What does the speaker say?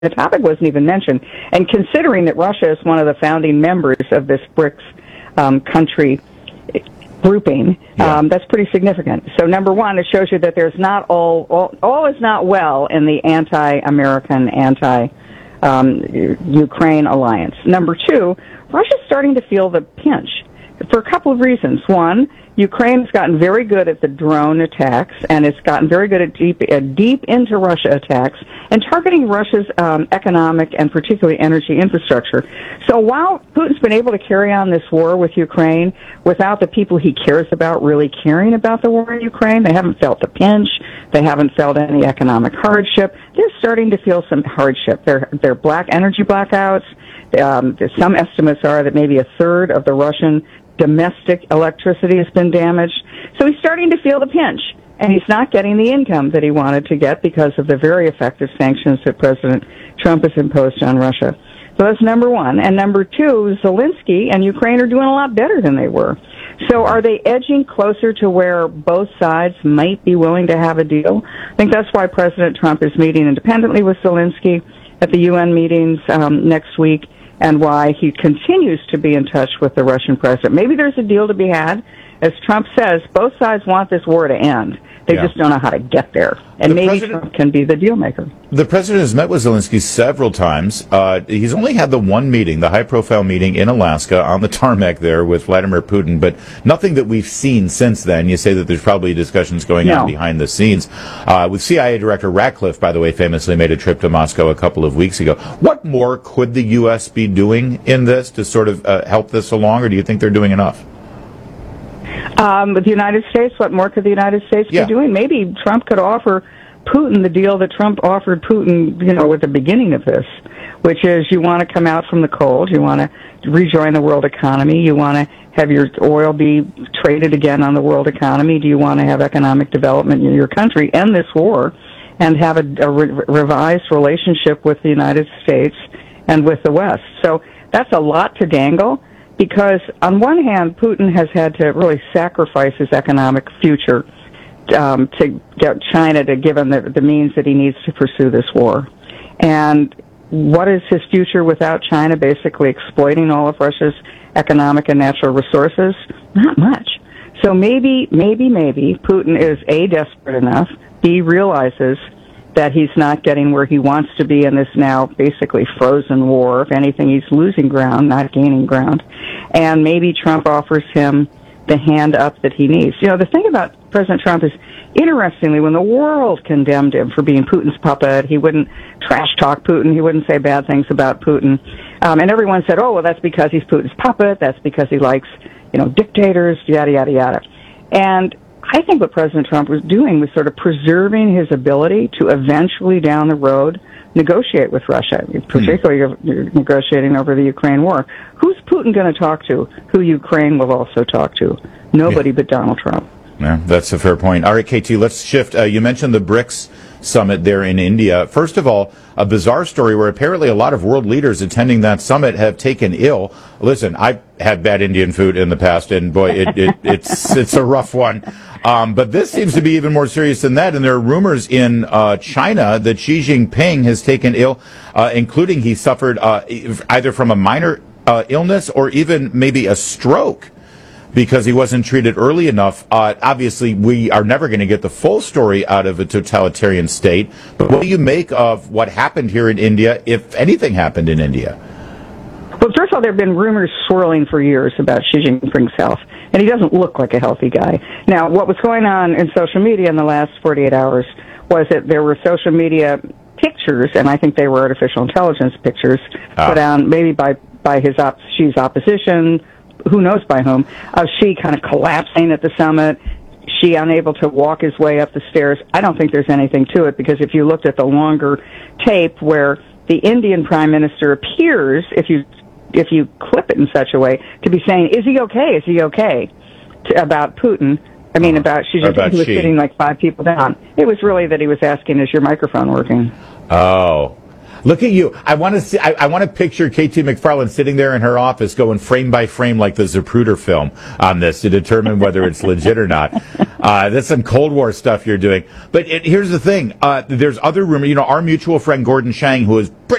the topic wasn't even mentioned. And considering that Russia is one of the founding members of this BRICS country grouping, that's pretty significant. So number one, it shows you that there's not all is not well in the anti-American, anti-Ukraine alliance. Number two, Russia's starting to feel the pinch for a couple of reasons. One, Ukraine's gotten very good at the drone attacks, and it's gotten very good at deep into Russia attacks and targeting Russia's economic and particularly energy infrastructure. So while Putin's been able to carry on this war with Ukraine without the people he cares about really caring about the war in Ukraine, they haven't felt the pinch, they haven't felt any economic hardship. They're starting to feel some hardship. They're black energy blackouts. Some estimates are that maybe a third of the Russian domestic electricity has been damaged. So he's starting to feel the pinch, and he's not getting the income that he wanted to get because of the very effective sanctions that President Trump has imposed on Russia. So that's number one. And number two, Zelensky and Ukraine are doing a lot better than they were. So are they edging closer to where both sides might be willing to have a deal? I think that's why President Trump is meeting independently with Zelensky at the UN meetings next week, and why he continues to be in touch with the Russian president. Maybe there's a deal to be had. As Trump says, both sides want this war to end. They just don't know how to get there. And maybe Trump can be the deal maker. The president has met with Zelensky several times. He's only had the one meeting, the high-profile meeting in Alaska on the tarmac there with Vladimir Putin, but nothing that we've seen since then. You say that there's probably discussions going on behind the scenes. With CIA Director Ratcliffe, by the way, famously made a trip to Moscow a couple of weeks ago. What more could the U.S. be doing in this to sort of help this along, or do you think they're doing enough? With the United States, what more could the United States be doing? Maybe Trump could offer Putin the deal that Trump offered Putin, at the beginning of this, which is you want to come out from the cold, you want to rejoin the world economy, you want to have your oil be traded again on the world economy, do you want to have economic development in your country, end this war, and have a revised relationship with the United States and with the West. So that's a lot to dangle. Because on one hand, Putin has had to really sacrifice his economic future to get China to give him the means that he needs to pursue this war. And what is his future without China basically exploiting all of Russia's economic and natural resources? Not much. So maybe Putin is A, desperate enough, B, realizes that he's not getting where he wants to be in this now basically frozen war. If anything, he's losing ground, not gaining ground. And maybe Trump offers him the hand up that he needs. The thing about President Trump is, interestingly, when the world condemned him for being Putin's puppet, he wouldn't trash talk Putin, he wouldn't say bad things about Putin. And everyone said, oh, well, that's because he's Putin's puppet, that's because he likes, dictators, yada, yada, yada. And I think what President Trump was doing was sort of preserving his ability to eventually down the road negotiate with Russia, particularly negotiating over the Ukraine war. Who's Putin going to talk to? Who Ukraine will also talk to? Nobody but Donald Trump. Yeah, that's a fair point. All right, KT, let's shift. You mentioned the BRICS summit there in India. First of all, a bizarre story where apparently a lot of world leaders attending that summit have taken ill. Listen, I've had bad Indian food in the past, and boy, it's a rough one. But this seems to be even more serious than that, and there are rumors in China that Xi Jinping has taken ill, including he suffered either from a minor illness or even maybe a stroke, because he wasn't treated early enough. Obviously, we are never going to get the full story out of a totalitarian state, but what do you make of what happened here in India, if anything happened in India? Well, first of all, there have been rumors swirling for years about Xi Jinping's health, and he doesn't look like a healthy guy. Now, what was going on in social media in the last 48 hours was that there were social media pictures, and I think they were artificial intelligence pictures, put out maybe by Xi's opposition, who knows by whom, of Xi kind of collapsing at the summit, Xi unable to walk his way up the stairs. I don't think there's anything to it, because if you looked at the longer tape where the Indian Prime Minister appears, if you clip it in such a way, to be saying, is he okay, about Putin, about Xi Jinping, who was sitting like 5 people down. It was really that he was asking, is your microphone working? Oh. Look at you. I want to see. I want to picture KT McFarland sitting there in her office, going frame by frame like the Zapruder film on this to determine whether it's legit or not. That's some Cold War stuff you're doing. But here's the thing. There's other rumor. Our mutual friend Gordon Chang, who is